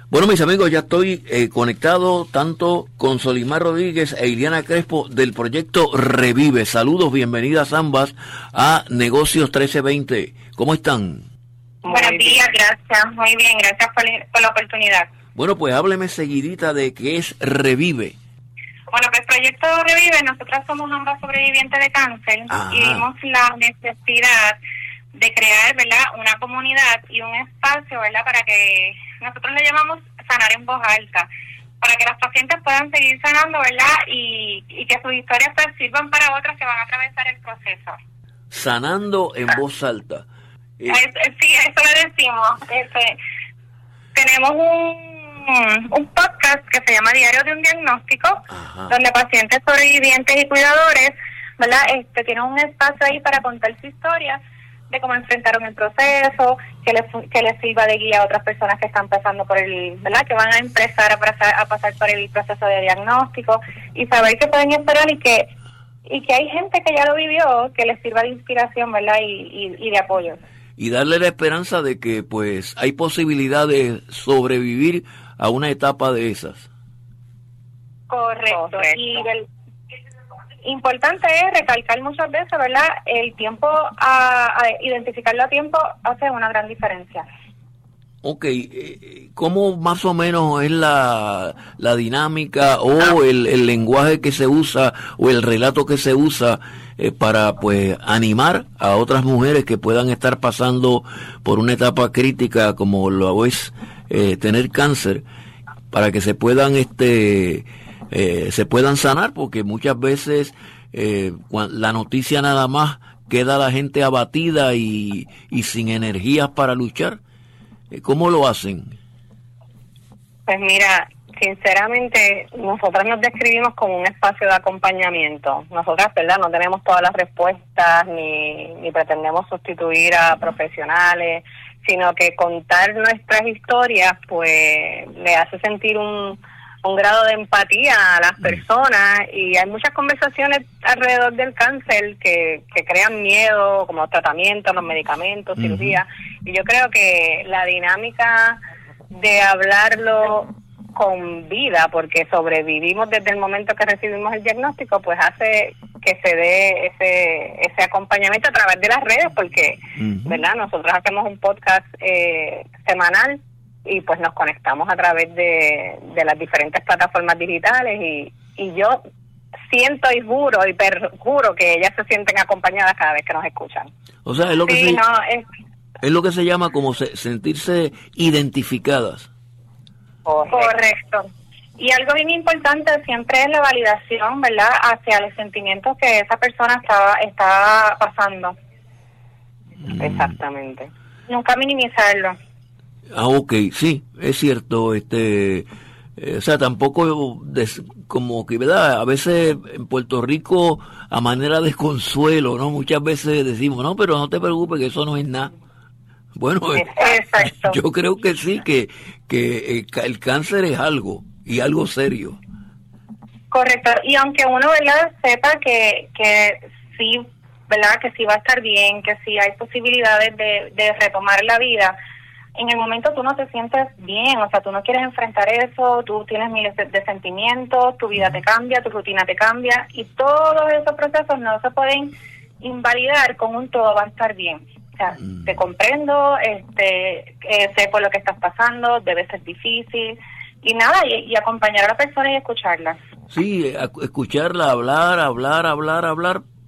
Bueno, mis amigos, ya estoy conectado tanto con Solimar Rodríguez e Iliana Crespo del proyecto Revive. Saludos, bienvenidas ambas a Negocios 1320. ¿Cómo están? Buenos días, gracias. Muy bien, gracias por la oportunidad. Bueno, pues hábleme seguidita de qué es Revive. Bueno, pues Proyecto Revive, nosotras somos ambas sobrevivientes de cáncer. Ajá. Y vimos la necesidad de crear, ¿verdad?, una comunidad y un espacio, ¿verdad?, para que nosotros le llamamos sanar en voz alta, para que las pacientes puedan seguir sanando, ¿verdad?, y que sus historias pues sirvan para otras que van a atravesar el proceso. Sanando en voz alta. Sí, eso le decimos. Tenemos un podcast que se llama Diario de un Diagnóstico. Ajá. Donde pacientes sobrevivientes y cuidadores, ¿verdad?, tienen un espacio ahí para contar su historia, de cómo enfrentaron el proceso, que les sirva de guía a otras personas que están pasando por ¿verdad?, que van a empezar a pasar por el proceso de diagnóstico, y saber que pueden esperar y que hay gente que ya lo vivió, que les sirva de inspiración, ¿verdad?, y de apoyo. Y darle la esperanza de que pues hay posibilidad de sobrevivir a una etapa de esas. Correcto. Y importante es recalcar muchas veces, ¿verdad?, el tiempo, a identificarlo a tiempo hace una gran diferencia. Ok, ¿cómo más o menos es la dinámica o el lenguaje que se usa o el relato que se usa para pues animar a otras mujeres que puedan estar pasando por una etapa crítica como lo es tener cáncer, para que se puedan sanar? Porque muchas veces la noticia nada más queda la gente abatida y sin energías para luchar. ¿Cómo lo hacen? Pues mira, sinceramente, nosotras nos describimos como un espacio de acompañamiento. Nosotras, ¿verdad?, no tenemos todas las respuestas ni pretendemos sustituir a profesionales, sino que contar nuestras historias pues le hace sentir un grado de empatía a las personas, y hay muchas conversaciones alrededor del cáncer que crean miedo, como tratamientos, los medicamentos, cirugía, y yo creo que la dinámica de hablarlo con vida, porque sobrevivimos desde el momento que recibimos el diagnóstico, pues hace que se dé ese acompañamiento a través de las redes, porque, ¿verdad?, nosotros hacemos un podcast semanal, y pues nos conectamos a través de las diferentes plataformas digitales, y yo siento y juro y perjuro que ellas se sienten acompañadas cada vez que nos escuchan. O sea, es lo que es lo que se llama como sentirse identificadas. Correcto. Y algo bien importante siempre es la validación, ¿verdad?, hacia los sentimientos que esa persona está pasando. Exactamente. Nunca minimizarlo. Ok, sí, es cierto, o sea, tampoco como que, ¿verdad?, a veces en Puerto Rico, a manera de consuelo, ¿no?, muchas veces decimos, no, pero no te preocupes, que eso no es nada. Bueno, exacto. Yo creo que sí, que el cáncer es algo, y algo serio. Correcto, y aunque uno, ¿verdad?, sepa que sí, ¿verdad?, que sí va a estar bien, que sí hay posibilidades de retomar la vida, en el momento tú no te sientes bien, o sea, tú no quieres enfrentar eso, tú tienes miles de sentimientos, tu vida te cambia, tu rutina te cambia, y todos esos procesos no se pueden invalidar con un todo va a estar bien. O sea, te comprendo, sé por lo que estás pasando, debe ser difícil, y nada, y acompañar a la persona y escucharla. Sí, escucharla, hablar,